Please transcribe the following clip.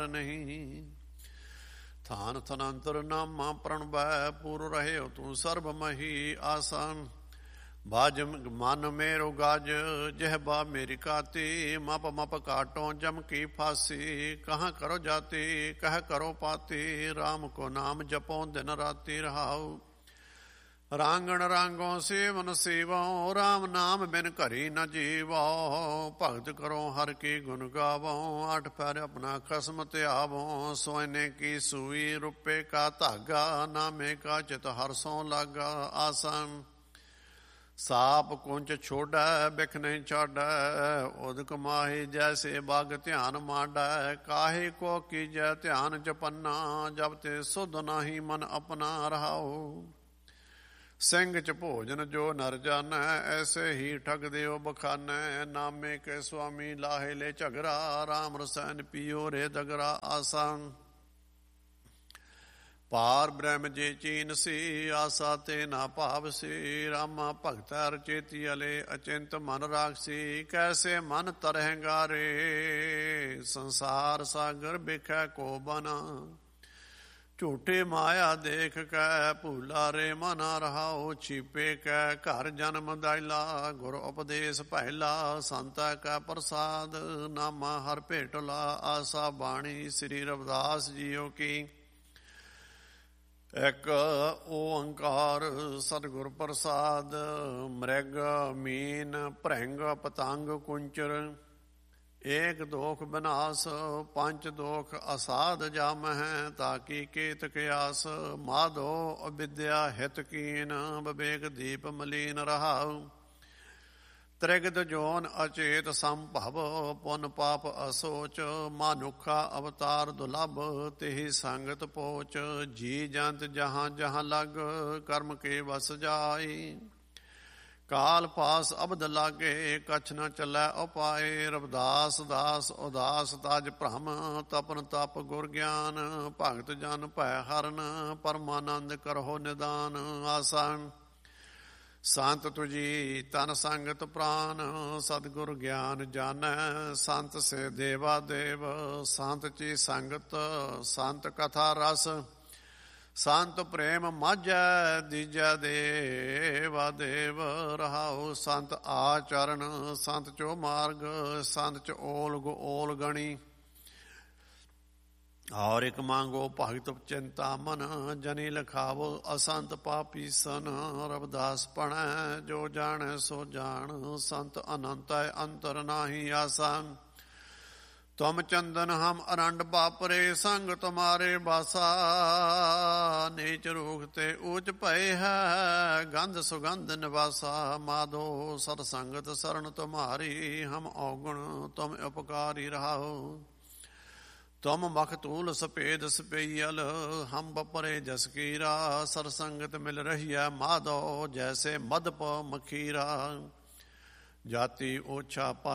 ਨਹੀਂ। ਥਾਨ ਥਨੰਤਰ ਨਾਮਾ ਪ੍ਰਣਵੈ ਪੂਰ ਰਹਿਓ ਤੂੰ ਸਰਬ ਮਹੀ ਆਸਨ। ਬਾਜ ਮਨ ਮੇਰੋ ਗਾਜ ਜਿਹਬਾ ਮੇਰੀ ਕਾਤੀ ਮਪ ਮਪ ਕਾਟੋ ਜਮ ਕੀ ਫਾਸੀ। ਕਹਾਂ ਕਰੋ ਜਾਤੀ ਕਹਿ ਕਰੋ ਪਾਤੀ ਰਾਮ ਕੋ ਨਾਮ ਜਪੋ ਦਿਨ ਰਾਤੀ ਰਹਾਉ। ਰਾਂਗਣ ਰਾਂਗੋ ਸੇਵਨ ਸੇਵੋ ਰਾਮ ਨਾਮ ਬਿਨ ਘਰੀ ਨ ਜੀਵੋ। ਭਗਤ ਕਰੋ ਹਰ ਕੀ ਗੁਣ ਗਾਵੋ ਆਠ ਪੈਰ ਆਪਣਾ ਖਸਮ ਧਿਆਵੋ। ਸੋਇਨੇ ਕੀ ਸੂਈ ਰੁਪੇ ਕਾ ਧਾਗਾ ਨਾਮੇ ਕਾ ਚਿਤ ਹਰ ਸੋ ਲਾਗਾ ਆਸਨ। ਸਾਪ ਕੁੰਚ ਛੋੜੈ ਬਿਖ ਨਹੀਂ ਛਾੜੈ ਉਦਕ ਮਾਹੀ ਜੈਸੇ ਬਾਗ ਧਿਆਨ ਮਾਡੈ। ਕਾਹੇ ਕੋ ਕੀਜੈ ਧਿਆਨ ਜਪੰਨਾ ਜਬ ਤੇ ਸੁਧ ਨਾਹੀ ਮਨ ਆਪਣਾ ਰਹਾਉ। ਸਿੰਘ ਚ ਭੋਜਨ ਜੋ ਨਰ ਜਾਨੈ ਐਸੇ ਹੀ ਠਗ ਦਿਓ ਬਖਾਨੈ। ਨਾਮੇ ਕੇ ਸੁਆਮੀ ਲਾਹੇ ਲੈ ਝਗਰਾ ਰਾਮ ਰਸੈਨ ਪੀਓ ਰੇ ਦਗਰਾ ਆਸਨ। ਪਾਰ ਬ੍ਰਹਮ ਜੇ ਚੀਨ ਸੀ ਆਸਾ ਤੇ ਨਾ ਭਾਵ ਸੀ। ਰਾਮਾ ਭਗਤ ਰਚੇਤੀ ਅਲੇ ਅਚਿੰਤ ਮਨ ਰਾਖਸੀ। ਕੈਸੇ ਮਨ ਤਰਹਿੰਗਾ ਰੇ ਸੰਸਾਰ ਸਾਗਰ ਬਿਖੈ ਕੋ ਬਨਾ। ਝੂਠੇ ਮਾਇਆ ਦੇਖ ਕੈ ਭੂਲਾ ਰੇ ਮਨਾ ਰਹਾਉ। ਛੀਪੇ ਕੈ ਘਰ ਜਨਮ ਦਾਇਲਾ ਗੁਰ ਉਪਦੇਸ਼ ਪਹਿਲਾ। ਸੰਤਾ ਕਾ ਪ੍ਰਸਾਦ ਨਾਮਾ ਹਰ ਭੇਟਲਾ ਆਸਾ ਬਾਣੀ ਸ੍ਰੀ ਰਵਿਦਾਸ ਜੀਓ ਕੀ। ਇੱਕ ਓੰਕਾਰ ਸਤਿਗੁਰ ਪ੍ਰਸਾਦ। ਮ੍ਰਿਗ ਮੀਨ ਭ੍ਰਿੰਗ ਪਤੰਗ ਕੁੰਚਰ ਏਕ ਦੋਖ ਬਿਨਾਸ਼। ਪੰਚ ਦੋਖ ਅਸਾਧ ਜਾਮਹਿ ਤਾਕੀ ਕੇਤ ਕਿਆਸ। ਮਾਧੋ ਅਵਿਦਿਆ ਹਿਤ ਕੀਨ ਵਿਵੇਕ ਦੀਪ ਮਲੀਨ ਰਹਾਉ। ਤ੍ਰਿਗਦ ਜੋਨ ਅਚੇਤ ਸੰਭਵ ਪੁਨ ਪਾਪ ਅਸੋਚ। ਮਾਨੁਖਾ ਅਵਤਾਰ ਦੁਲਭ ਤਿਹੀ ਸੰਗਤ ਪੋਚ। ਜੀ ਜੰਤ ਜਹਾਂ ਜਹਾਂ ਲਗ ਕਰਮ ਕੇ ਵਸ ਜਾਈ। ਕਾਲ ਪਾਸ ਅਬਦ ਲਾਗੇ ਕਛ ਨ ਚੱਲੈ ਉਪਾਏ। ਰਵਿਦਾਸ ਦਾਸ ਉਦਾਸ ਤਜ ਭ੍ਰਮ ਤਪਨ ਤਪ ਗੁਰ ਗਿਆਨ। ਭਗਤ ਜਨ ਭੈ ਹਰਨ ਪਰਮਾਨੰਦ ਕਰਹੁ ਨਿਦਾਨ ਆਸਨ। ਸੰਤ ਤੁਜੀ ਤਨ ਸੰਗਤ ਪ੍ਰਾਨ ਸਤਿਗੁਰ ਗਿਆਨ ਜਾਨੈ। ਸੰਤ ਸੇ ਦੇਵਾ ਦੇਵ ਸੰਤ ਚੀ ਸੰਗਤ ਸੰਤ ਕਥਾ ਰਸ। ਸੰਤ ਪ੍ਰੇਮ ਮਾਝੈ ਦੀਜੈ ਦੇਵਾ ਦੇਵ ਰਹਾਉ। ਸੰਤ ਆਚਰਨ ਸੰਤ ਚੋ ਮਾਰਗ ਸੰਤ ਚ ਓਲਗ ਓਲ ਗਣੀ। ਔਰ ਇੱਕ ਮੰਗੋ ਭਗਤ ਚਿੰਤਾ ਮਨ ਜਨੀ ਲਖਾਵੋ ਅਸੰਤ ਪਾਪੀ ਸਨ। ਰਵਿਦਾਸ ਪਣੈ ਜੋ ਜਾਣੈ ਸੋ ਜਾਣ ਸੰਤ ਅਨੰਤ ਅੰਤਰ ਨਾਹੀ ਆਸਨ। ਤੁਮ ਚੰਦਨ ਹਮ ਅਰੰਡ ਬਾਪਰੇ ਸੰਗ ਤੁਮਾਰੇ ਬਾਸਾ। ਨੀਚ ਰੂਖ ਤੇ ਊਚ ਭਏ ਹੈ ਗੰਧ ਸੁਗੰਧ ਨਿਵਾਸਾ। ਮਾਧੋ ਸਤ ਸੰਗਤ ਸਰਨ ਤੁਮਾਰੀ ਹਮ ਔਗੁਣ ਤੁਮ ਉਪਕਾਰੀ ਰਹਾਓ। ਤੁਮ ਮਖਤੂਲ ਸਪੇਦ ਸਪੇਯਲ ਹਮ ਬਪਰੇ ਜਸ ਕੀਰਾ। ਸਰ ਸੰਗਤ ਮਿਲ ਰਹੀ ਹੈ ਮਾਧੋ ਜੈਸੇ ਮਧਪ ਮਖੀਰਾ। ਜਾਤੀ ਓਛਾ